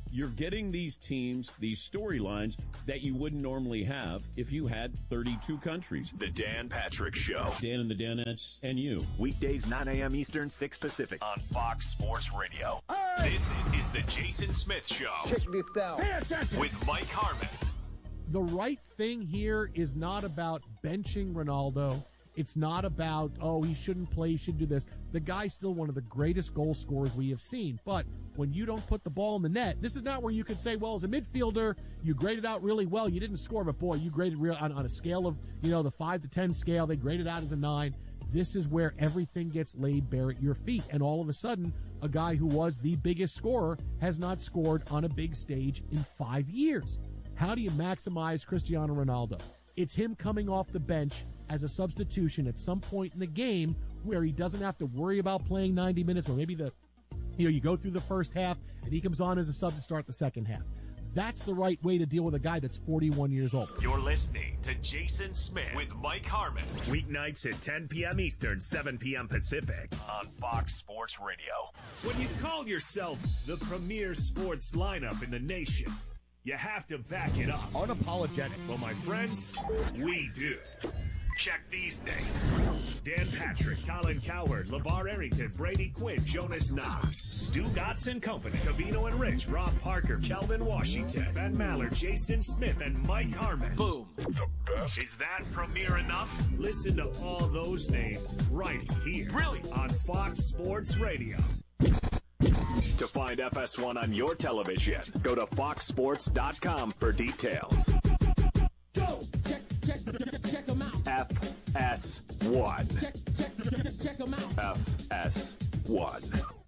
you're getting these teams, these storylines that you wouldn't normally have if you had thirty-two countries. The Dan Patrick Show. Dan and the Danettes and you. Weekdays, nine a.m. Eastern, six Pacific. On Fox Sports Radio. This is the Jason Smith Show. Check this out. Pay attention. With Mike Harmon. The right thing here is not about benching Ronaldo. It's not about, oh, he shouldn't play, he should do this. The guy's still one of the greatest goal scorers we have seen. But when you don't put the ball in the net, this is not where you can say, well, as a midfielder, you graded out really well. You didn't score, but boy, you graded real on, on a scale of, you know, the five to ten scale. They graded out as a nine. This is where everything gets laid bare at your feet. And all of a sudden, a guy who was the biggest scorer has not scored on a big stage in five years. How do you maximize Cristiano Ronaldo? It's him coming off the bench as a substitution at some point in the game where he doesn't have to worry about playing ninety minutes, or maybe the, you know, you go through the first half and he comes on as a sub to start the second half. That's the right way to deal with a guy that's forty-one years old. You're listening to Jason Smith with Mike Harmon. Weeknights at ten p.m. Eastern, seven p.m. Pacific on Fox Sports Radio. When you call yourself the premier sports lineup in the nation, you have to back it up. Unapologetic. Well, my friends, we do. Check these names. Dan Patrick, Colin Cowherd, LeVar Arrington, Brady Quinn, Jonas Knox, Stu Gotts and Company, Cavino and Rich, Rob Parker, Kelvin Washington, Ben Maller, Jason Smith, and Mike Harmon. Boom. The best. Is that premier enough? Listen to all those names right here. Really? On Fox Sports Radio. To find F S one on your television, go to fox sports dot com for details. Go! Check, check, check them out. F S one. Check, check, check them out. F S one.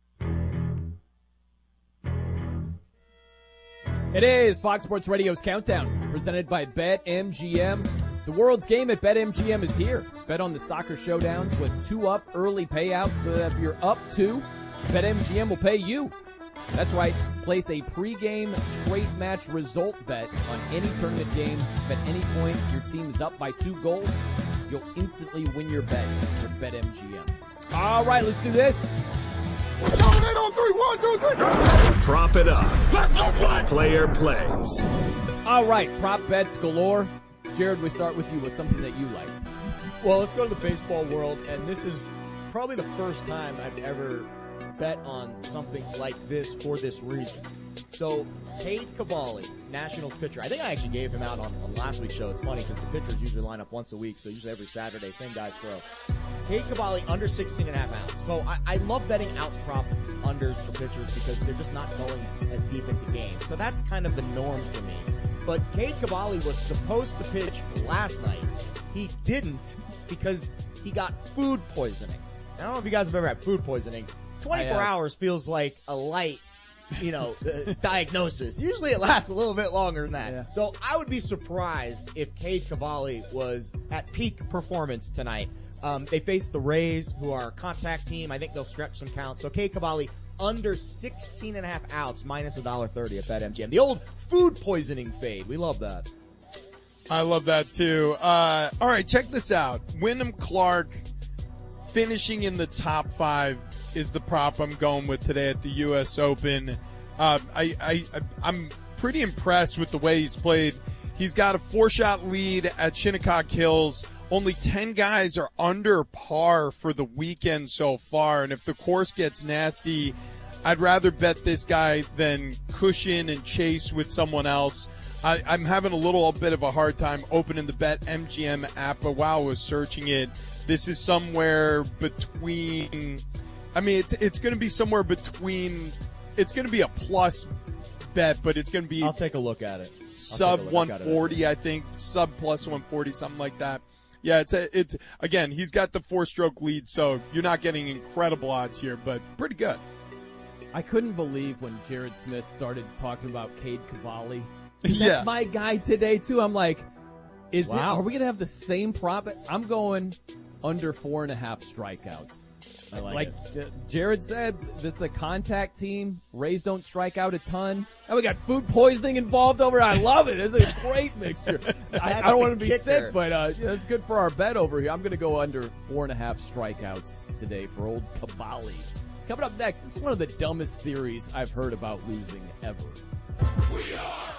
It is Fox Sports Radio's Countdown, presented by BetMGM. The world's game at BetMGM is here. Bet on the soccer showdowns with two up early payouts, so that if you're up two, BetMGM will pay you. That's right. Place a pregame straight match result bet on any tournament game. If at any point your team is up by two goals, you'll instantly win your bet with BetMGM. All right, let's do this. Dominate on three. One, two, three. Prop it up. Let's go play. Player plays. All right, prop bets galore. Jared, we start with you. What's something that you like? Well, let's go to the baseball world, and this is probably the first time I've ever bet on something like this for this reason. So, Cade Cavalli, Nationals pitcher. I think I actually gave him out on, on last week's show. It's funny because the pitchers usually line up once a week, so usually every Saturday, same guys throw. Cade Cavalli, under sixteen and a half outs. So, I, I love betting outs props, unders for pitchers because they're just not going as deep into games. So, that's kind of the norm for me. But Cade Cavalli was supposed to pitch last night. He didn't because he got food poisoning. I don't know if you guys have ever had food poisoning. twenty-four hours feels like a light, you know, uh, diagnosis. Usually it lasts a little bit longer than that. Yeah. So I would be surprised if Cade Cavalli was at peak performance tonight. Um, they face the Rays, who are a contact team. I think they'll stretch some counts. So Cade Cavalli under sixteen and a half outs, minus one dollar thirty at BetMGM. The old food poisoning fade. We love that. I love that too. Uh, all right, check this out. Wyndham Clark finishing in the top five is the prop I'm going with today at the U S Open. Uh, I, I, I'm pretty impressed with the way he's played. He's got a four-shot lead at Shinnecock Hills. Only ten guys are under par for the weekend so far, and if the course gets nasty, I'd rather bet this guy than cushion and chase with someone else. I, I'm having a little bit of a hard time opening the BetMGM app, but while I was searching it, this is somewhere between, I mean, it's it's going to be somewhere between, it's going to be a plus bet, but it's going to be. I'll take a look at it. Sub one forty, I think, sub plus one forty, something like that. Yeah, it's a, it's again, he's got the four-stroke lead, so you're not getting incredible odds here, but pretty good. I couldn't believe when Jared Smith started talking about Cade Cavalli. That's yeah. my guy today too. I'm like, is wow. it? Are we gonna have the same prop? I'm going under four and a half strikeouts. I like, like it. Jared said, this is a contact team. Rays don't strike out a ton. And we got food poisoning involved over. I love it. It's a great mixture. I, I don't want to be kicker. sick, but uh, yeah, it's good for our bet over here. I'm going to go under four and a half strikeouts today for old Cavalli. Coming up next, this is one of the dumbest theories I've heard about losing ever. We are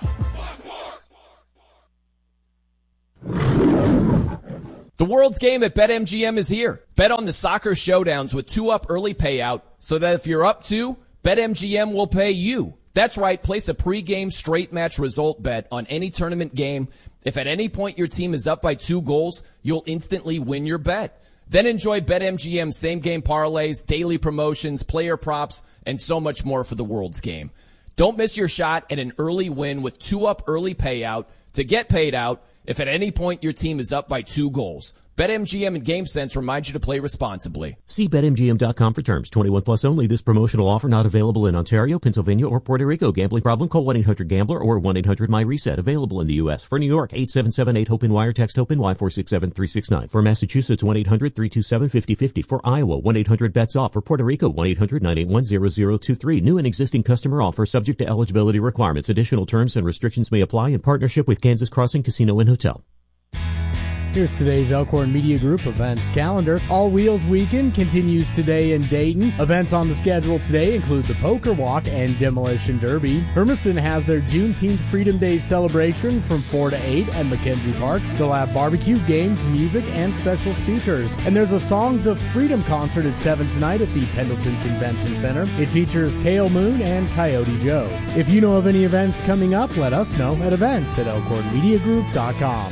The World's Game at BetMGM is here. Bet on the soccer showdowns with two-up early payout so that if you're up two, BetMGM will pay you. That's right, place a pre-game straight match result bet on any tournament game. If at any point your team is up by two goals, you'll instantly win your bet. Then enjoy BetMGM same-game parlays, daily promotions, player props, and so much more for the World's Game. Don't miss your shot at an early win with two-up early payout to get paid out if at any point your team is up by two goals. BetMGM and GameSense remind you to play responsibly. See Bet M G M dot com for terms. twenty-one plus only. This promotional offer not available in Ontario, Pennsylvania, or Puerto Rico. Gambling problem? Call one eight hundred gambler or one eight hundred my reset. Available in the U S. For New York, eight seven seven eight HOPE-N wire. Text HOPE-N Y four six seven three six nine. For Massachusetts, one eight hundred three two seven five oh five oh. For Iowa, one eight hundred bets off. For Puerto Rico, one eight hundred nine eight one zero zero two three. New and existing customer offer subject to eligibility requirements. Additional terms and restrictions may apply in partnership with Kansas Crossing Casino and Hotel. Here's today's Elkhorn Media Group events calendar. All Wheels Weekend continues today in Dayton. Events on the schedule today include the Poker Walk and Demolition Derby. Hermiston has their Juneteenth Freedom Day celebration from four to eight at McKenzie Park. They'll have barbecue, games, music, and special speakers. And there's a Songs of Freedom concert at seven tonight at the Pendleton Convention Center. It features Kale Moon and Coyote Joe. If you know of any events coming up, let us know at events at elkhorn media group dot com.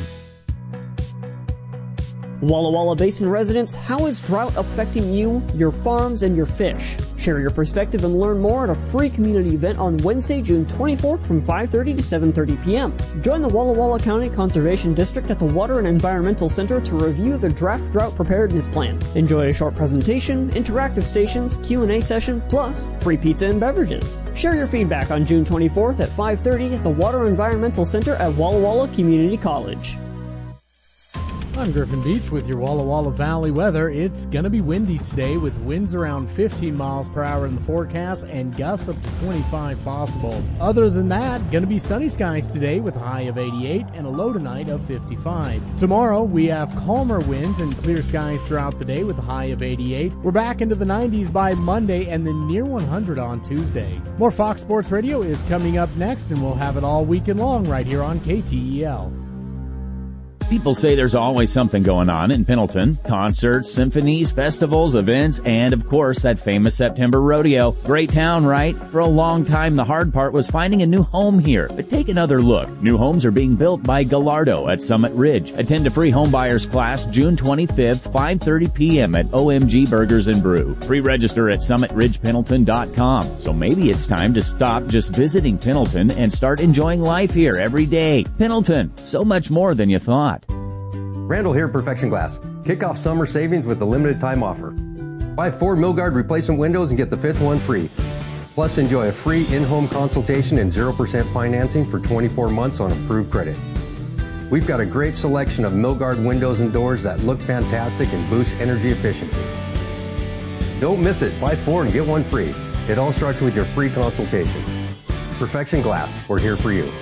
Walla Walla Basin residents, how is drought affecting you, your farms, and your fish? Share your perspective and learn more at a free community event on Wednesday, June twenty-fourth from five thirty to seven thirty p.m. Join the Walla Walla County Conservation District at the Water and Environmental Center to review the draft drought preparedness plan. Enjoy a short presentation, interactive stations, Q and A session, plus free pizza and beverages. Share your feedback on June twenty-fourth at five thirty at the Water and Environmental Center at Walla Walla Community College. I'm Griffin Beach with your Walla Walla Valley weather. It's going to be windy today with winds around fifteen miles per hour in the forecast and gusts up to twenty-five possible. Other than that, going to be sunny skies today with a high of eighty-eight and a low tonight of fifty-five. Tomorrow, we have calmer winds and clear skies throughout the day with a high of eighty-eight. We're back into the nineties by Monday and then near one hundred on Tuesday. More Fox Sports Radio is coming up next, and we'll have it all weekend long right here on K T E L. People say there's always something going on in Pendleton. Concerts, symphonies, festivals, events, and of course that famous September rodeo. Great town, right? For a long time, the hard part was finding a new home here. But take another look. New homes are being built by Gallardo at Summit Ridge. Attend a free homebuyers class June twenty-fifth, five thirty p.m. at O M G Burgers and Brew. Pre-register at summit ridge pendleton dot com. So maybe it's time to stop just visiting Pendleton and start enjoying life here every day. Pendleton, so much more than you thought. Randall here, Perfection Glass. Kick off summer savings with a limited time offer. Buy four Milgard replacement windows and get the fifth one free. Plus, enjoy a free in-home consultation and zero percent financing for twenty-four months on approved credit. We've got a great selection of Milgard windows and doors that look fantastic and boost energy efficiency. Don't miss it. Buy four and get one free. It all starts with your free consultation. Perfection Glass, we're here for you.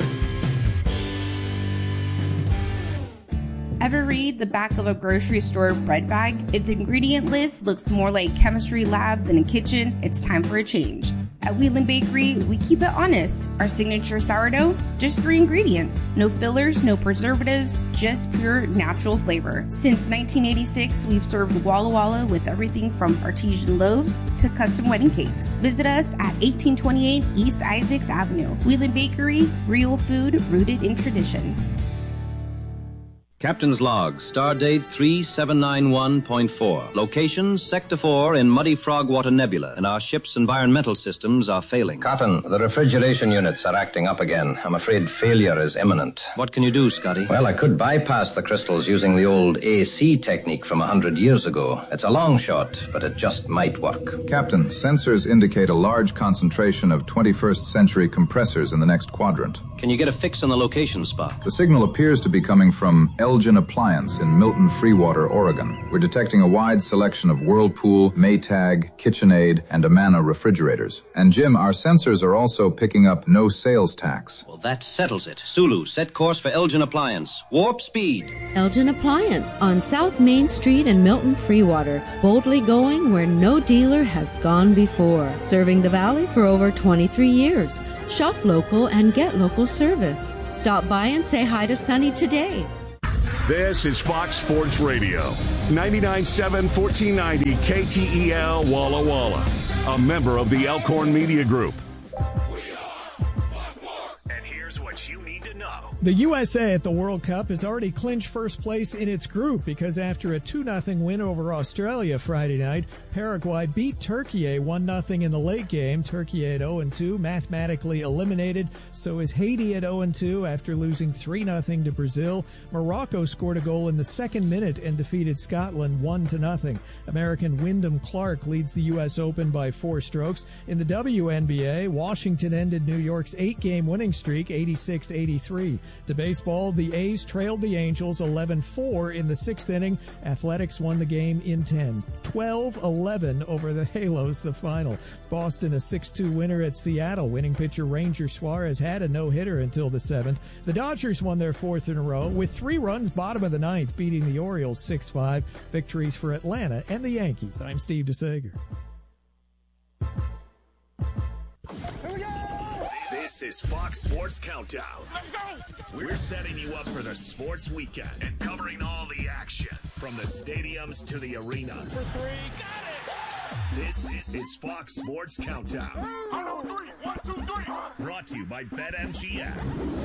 Ever read the back of a grocery store bread bag? If the ingredient list looks more like chemistry lab than a kitchen, it's time for a change. At Wheatland Bakery, we keep it honest. Our signature sourdough, just three ingredients. No fillers, no preservatives, just pure natural flavor. Since nineteen eighty-six, we've served Walla Walla with everything from artesian loaves to custom wedding cakes. Visit us at eighteen twenty-eight East Isaacs Avenue. Wheatland Bakery, real food rooted in tradition. Captain's Log, star date three seven nine one point four. Location, Sector four in Muddy Frogwater Nebula, and our ship's environmental systems are failing. Cotton, the refrigeration units are acting up again. I'm afraid failure is imminent. What can you do, Scotty? Well, I could bypass the crystals using the old A C technique from a hundred years ago. It's a long shot, but it just might work. Captain, sensors indicate a large concentration of twenty-first century compressors in the next quadrant. Can you get a fix on the location spot? The signal appears to be coming from L Elgin Appliance in Milton Freewater, Oregon. We're detecting a wide selection of Whirlpool, Maytag, KitchenAid, and Amana refrigerators. And Jim, our sensors are also picking up no sales tax. Well, that settles it. Sulu, set course for Elgin Appliance. Warp speed. Elgin Appliance on South Main Street in Milton Freewater. Boldly going where no dealer has gone before. Serving the Valley for over twenty-three years. Shop local and get local service. Stop by and say hi to Sunny today. This is Fox Sports Radio, ninety-nine point seven, fourteen ninety K T E L Walla Walla, a member of the Elkhorn Media Group. And here's what you need to know. The U S A at the World Cup has already clinched first place in its group because after a two nothing win over Australia Friday night, Paraguay beat Turkey one nothing in the late game. Turkey at oh and two, mathematically eliminated. So is Haiti at oh and two after losing three nothing to Brazil. Morocco scored a goal in the second minute and defeated Scotland one to nothing. American Wyndham Clark leads the U S Open by four strokes. In the W N B A, Washington ended New York's eight-game winning streak, eighty-six eighty-three. To baseball, the A's trailed the Angels eleven four in the sixth inning. Athletics won the game in ten. twelve eleven over the Halos, the final. Boston a six two winner at Seattle. Winning pitcher Ranger Suarez had a no-hitter until the seventh. The Dodgers won their fourth in a row with three runs bottom of the ninth, beating the Orioles six five. Victories for Atlanta and the Yankees. I'm Steve DeSager. This is Fox Sports Countdown. We're setting you up for the sports weekend and covering all the action from the stadiums to the arenas. For three, got it. This is Fox Sports Countdown. One, two, three. Brought to you by BetMGM.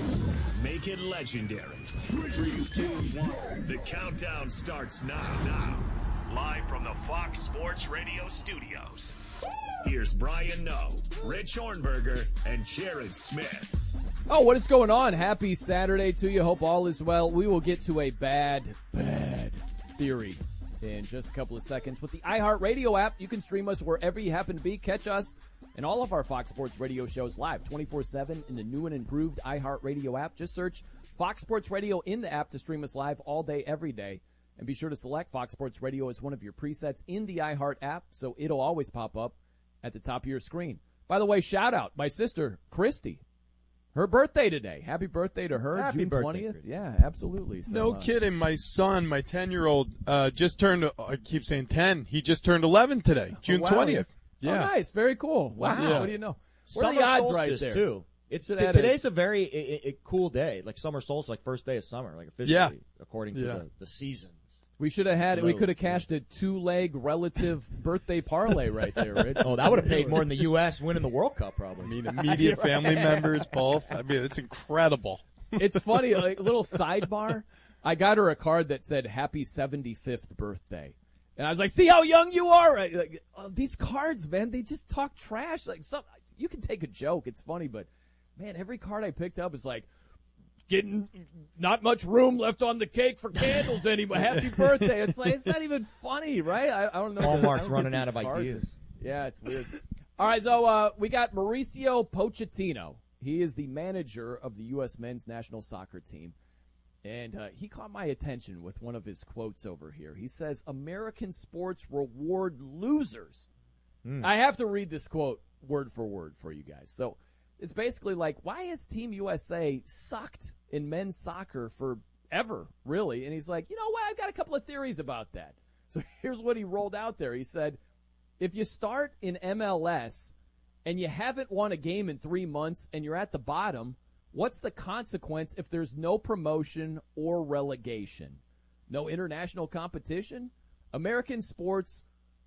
Make it legendary. Three, two, one. The countdown starts now. Now, live from the Fox Sports Radio studios. Here's Brian Noe, Rich Hornberger, and Jared Smith. Oh, what is going on? Happy Saturday to you. Hope all is well. We will get to a bad, bad theory in just a couple of seconds. With the iHeartRadio app, you can stream us wherever you happen to be. Catch us and all of our Fox Sports Radio shows live twenty-four seven in the new and improved iHeartRadio app. Just search Fox Sports Radio in the app to stream us live all day, every day. And be sure to select Fox Sports Radio as one of your presets in the iHeart app, so it'll always pop up at the top of your screen. By the way, shout out my sister, Christy. Her birthday today. Happy birthday to her, Happy June birthday, twentieth. Christy. Yeah, absolutely. So, No uh, kidding. My son, my ten-year-old, uh, just turned, I keep saying ten, he just turned eleven today, June wow. twentieth. Oh, Yeah. nice. Very cool. Wow. Yeah. What do you know? What Summer are the odds solstice, right there? too. It's Should t- add a- today's a very a, a cool day, like summer solstice, like first day of summer, like officially, Yeah. according to Yeah. the, the seasons. We should have had it. We Hello. could have cashed a two-leg relative birthday parlay right there, Rich. Oh, that would have paid more than the U S winning the World Cup, probably. I mean, immediate family members, both. I mean, it's incredible. It's funny, like, little sidebar. I got her a card that said "Happy seventy-fifth birthday," and I was like, "See how young you are." Right? Like, oh, these cards, man, they just talk trash. Like, some you can take a joke, it's funny, but man, every card I picked up is like, getting not much room left on the cake for candles anymore. Happy birthday. It's like, it's not even funny, right? I, I don't know. Hallmark's I don't running get out of these cards. ideas. Yeah, it's weird. All right, so uh, we got Mauricio Pochettino. He is the manager of the U S men's national soccer team. And uh, he caught my attention with one of his quotes over here. He says, American sports reward losers. Mm. I have to read this quote word for word for you guys. So it's basically like, why has Team U S A sucked in men's soccer forever, really? And he's like, you know what? I've got a couple of theories about that. So here's what he rolled out there. He said, if you start in M L S and you haven't won a game in three months and you're at the bottom, what's the consequence if there's no promotion or relegation? No international competition? American sports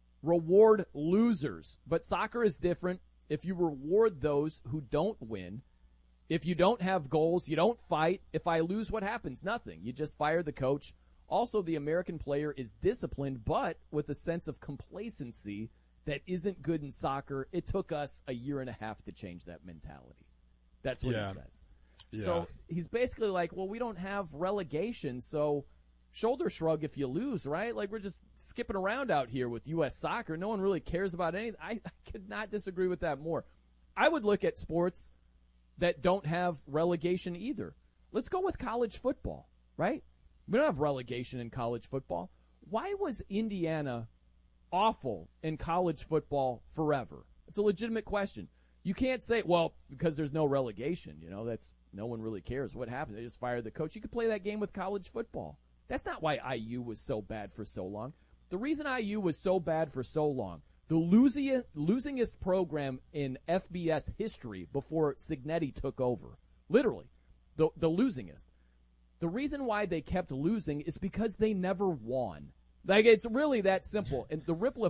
reward losers, but soccer is different. If you reward those who don't win, if you don't have goals, you don't fight. If I lose, what happens? Nothing. You just fire the coach. Also, the American player is disciplined, but with a sense of complacency that isn't good in soccer. It took us a year and a half to change that mentality. That's what Yeah. he says. Yeah. So he's basically like, well, we don't have relegation, so shoulder shrug if you lose, right? Like, we're just skipping around out here with U S soccer. No one really cares about anything. I, I could not disagree with that more. I would look at sports that don't have relegation either. Let's go with college football, right? We don't have relegation in college football. Why was Indiana awful in college football forever? It's a legitimate question. You can't say, well, because there's no relegation. You know, that's no one really cares what happened. They just fired the coach. You could play that game with college football. That's not why I U was so bad for so long. The reason I U was so bad for so long, the losing, losingest program in F B S history before Cignetti took over, literally, the, the losingest. The reason why they kept losing is because they never won. Like, it's really that simple. And the ripple